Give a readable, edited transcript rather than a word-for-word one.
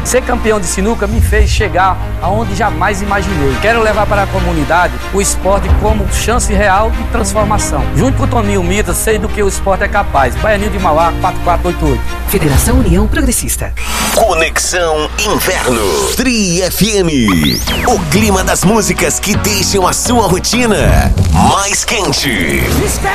Ser campeão de sinuca me fez chegar aonde jamais imaginei. Quero levar para a comunidade o esporte como chance real de transformação. Junto com o Toninho Mita, sei do que o esporte é capaz. Baianinho de Mauá, 4488. Federação União Progressista. Conexão Inverno. Tri FM. O clima das músicas que deixam a sua rotina mais quente.